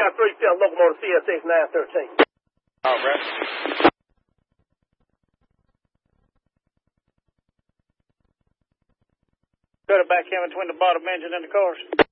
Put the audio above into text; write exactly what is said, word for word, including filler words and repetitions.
three field locomotive C S X nine thirteen. All right. Cut it back in between the bottom engine and the cars.